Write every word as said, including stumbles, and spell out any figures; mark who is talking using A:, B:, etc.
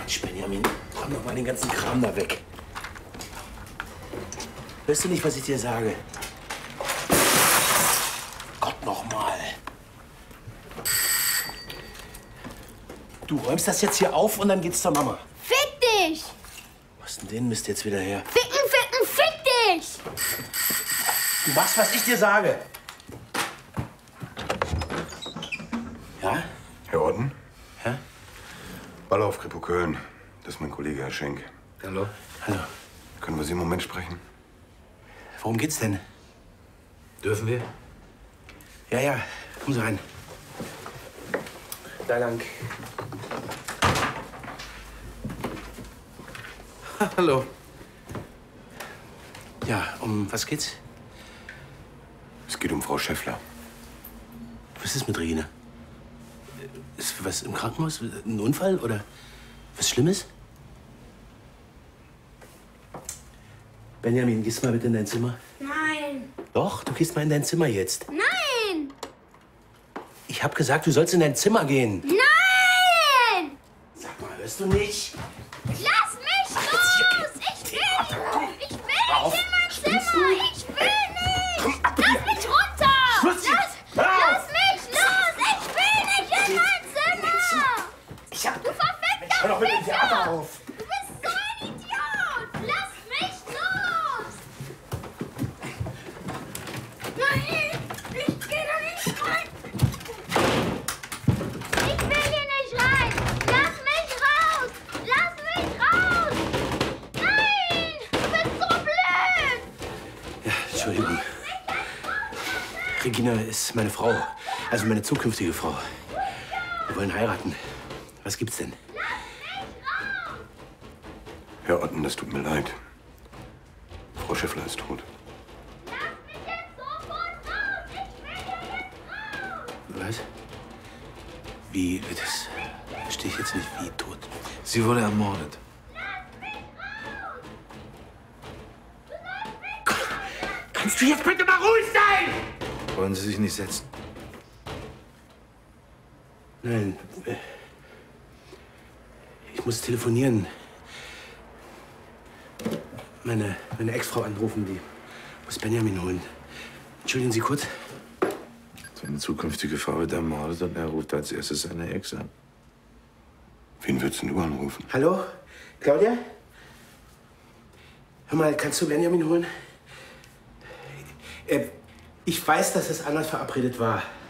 A: Quatsch, Benjamin. Komm doch mal den ganzen Kram da weg. Hörst du nicht, was ich dir sage? Gott, noch mal. Du räumst das jetzt hier auf und dann geht's zur Mama.
B: Fick dich!
A: Was ist denn den Mist jetzt wieder her?
B: Ficken, ficken, fick dich!
A: Du machst, was ich dir sage. Ja?
C: Herr Orten?
A: Ja?
C: Ballauf, Kripo Köln. Das ist mein Kollege, Herr Schenk.
D: Hallo.
A: Hallo.
C: Können wir Sie einen Moment sprechen?
A: Worum geht's denn?
D: Dürfen wir?
A: Ja, ja. Kommen Sie rein. Da lang.
D: Hallo.
A: Ja, um was geht's?
C: Es geht um Frau Schäffler.
A: Was ist mit Regina? Ist was im Krankenhaus? Ein Unfall oder was Schlimmes? Benjamin, gehst mal bitte in dein Zimmer.
B: Nein.
A: Doch, du gehst mal in dein Zimmer jetzt.
B: Nein!
A: Ich hab gesagt, du sollst in dein Zimmer gehen.
B: Nein!
A: Sag mal, hörst du nicht?
B: Lass mich los! Ich will nicht! Ich will nicht in mein Zimmer! Ich will nicht! Lass mich runter!
A: Schluss jetzt!
B: Lass, lass mich los! Ich will nicht in mein Zimmer!
A: Ich hab...
B: Du verfickter
A: Hör doch mit dem
B: Ficker!
A: Theater auf!
B: Du bist so ein Idiot! Lass mich los! Nein! Ich geh da nicht rein! Ich will hier nicht rein! Lass mich raus! Lass mich raus! Nein! Du bist so blöd!
A: Ja, Entschuldigung. Regina ist meine Frau. Also meine zukünftige Frau. Wir wollen heiraten. Was gibt's denn?
C: Herr Orten, das tut mir leid. Frau Schäffler ist tot.
B: Lass mich jetzt sofort raus! Ich will hier jetzt raus!
A: Was? Wie, das verstehe ich jetzt nicht. Wie tot?
D: Sie wurde ermordet.
A: Kannst du jetzt bitte mal ruhig sein?
D: Wollen Sie sich nicht setzen?
A: Nein. äh, Ich muss telefonieren. Meine, meine Ex-Frau anrufen, die muss Benjamin holen. Entschuldigen Sie kurz.
D: Seine zukünftige Frau wird ermordet und er ruft als erstes seine Ex an.
C: Wen würdest denn du anrufen?
A: Hallo? Claudia? Hör mal, kannst du Benjamin holen? Äh, ich weiß, dass es anders verabredet war.